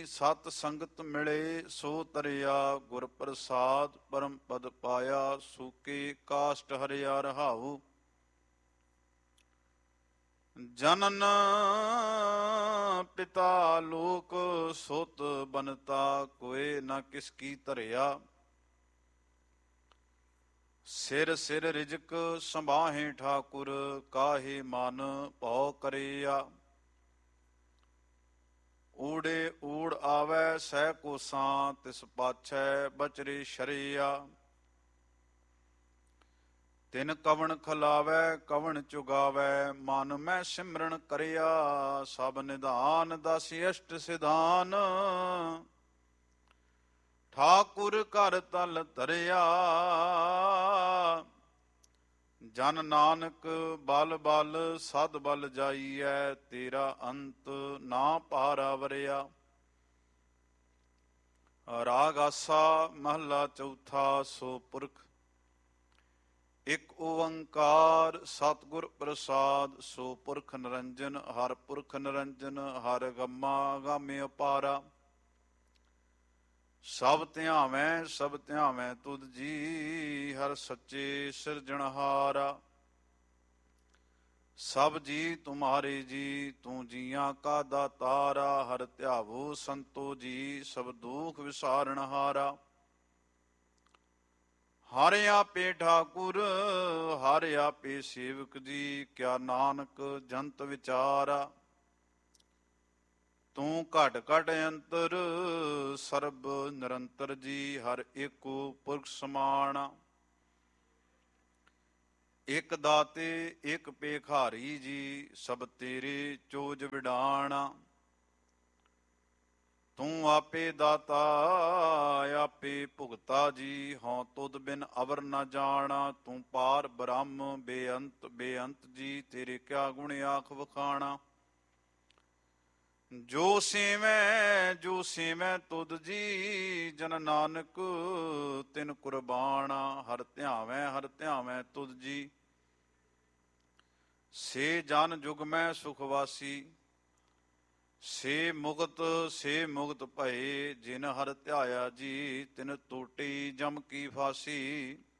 ਸਤ ਸੰਗਤ ਮਿਲੇ ਸੋ ਤਰਿਆ, ਗੁਰ ਪ੍ਰਸਾਦ ਪਰਮ ਪਦ ਪਾਇਆ, ਸੂਕੇ ਕਾਸ਼ਟ ਹਰਿਆ ਰਹਾਉ। ਜਨਨ ਪਿਤਾ ਲੋਕ ਸੁਤ ਬਨਤਾ, ਕੋਏ ਨਾ ਕਿਸ ਕੀ ਧਰਿਆ। ਸਿਰ ਸਿਰ ਰਿਜਕ ਸੰਭਾਹੇ ਠਾਕੁਰ, ਕਾਹੇ ਮਨ ਭਉ ਕਰਿਆ। ਊੜੇ ਊੜ ਆਵੈ ਸਹਿ ਕੋਸਾਂ, ਤਿਸ ਪਾਛੈ ਬਚਰੇ ਸ਼ਰਿਆ। ਤਿਨ ਕਵਣ ਖਲਾਵੈ ਕਵਣ ਚੁਗਾਵੈ, ਮਨ ਮੈਂ ਸਿਮਰਨ ਕਰਿਆ। ਸਭ ਨਿਧਾਨ ਦਸ ਅਸ਼ਟ ਸਿਧਾਨ, ਠਾਕੁਰ ਘਰ ਤਲ ਧਰਿਆ। ਜਨ ਨਾਨਕ ਬਲ ਬਲ ਸਦ ਬਲ ਜਾਈਐ, ਤੇਰਾ ਅੰਤ ਨਾ ਭਾਰਾ ਵਰਿਆ। ਰਾਗ ਆਸਾ ਮਹਲਾ ਚੌਥਾ। ਸੋ ਪੁਰਖ ਇਕ ਓੰਕਾਰ ਸਤਿਗੁਰ ਪ੍ਰਸਾਦ, ਸੋ ਪੁਰਖ ਨਿਰੰਜਨ ਹਰ ਪੁਰਖ ਨਿਰੰਜਨ, ਹਰ ਗਮਾ ਗਾਮੇ ਅਪਾਰਾ। ਸਭ ਧਿਆਵੈ ਤੁਧ ਜੀ, ਹਰ ਸੱਚੇ ਸਿਰਜਣਹਾਰਾ। ਸਭ ਜੀ ਤੁਮਹਾਰੇ ਜੀ, ਤੂੰ ਜੀਆਂ ਕਾ ਦਾਤਾਰਾ। ਹਰ ਧਿਆਵੋ ਸੰਤੋ ਜੀ, ਸਭ ਦੁਖ ਵਿਸਾਰਣਹਾਰਾ। ਹਰ ਆਪੇ ਠਾਕੁਰ ਹਰ ਆਪੇ ਸੇਵਕ ਜੀ, ਕਿਆ ਨਾਨਕ ਜੰਤ ਵਿਚਾਰਾ। ਤੂੰ ਘਟ ਘਟ ਅੰਤਰ ਸਰਬ ਨਿਰੰਤਰ ਜੀ, ਹਰ ਏਕੋ ਪੁਰਖ ਸਮਾਣਾ। ਇਕ ਦਾਤੇ ਇਕ ਭੇਖਾਰੀ ਜੀ, ਸਭ ਤੇਰੇ ਚੋਜ ਵਿਡਾਣਾ। ਤੂੰ ਆਪੇ ਦਾਤਾ ਆਪੇ ਭੁਗਤਾ ਜੀ, ਹਉ ਤੁਧ ਬਿਨ ਅਵਰ ਨ ਜਾਣਾ। ਤੂੰ ਪਾਰ ਬ੍ਰਹਮ ਬੇਅੰਤ ਬੇਅੰਤ ਜੀ, ਤੇਰੇ ਕਿਆ ਗੁਣ ਆਖ ਵਖਾਣਾ। ਜੋ ਸੇਵੈ ਤੁਧ ਜੀ, ਜਨ ਨਾਨਕ ਤਿਨ ਕੁਰਬਾਣਾ। ਹਰ ਧਿਆਵੈ ਤੁਧ ਜੀ, ਸੇ ਜਨ ਜੁਗ ਮੈਂ ਸੁਖ ਵਾਸੀ। ਸੇ ਮੁਕਤ ਭਏ, ਜਿਨ ਹਰ ਧਿਆਇਆ ਜੀ, ਤਿਨ ਟੂਟੀ ਜਮ ਕੀ ਫਾਸੀ।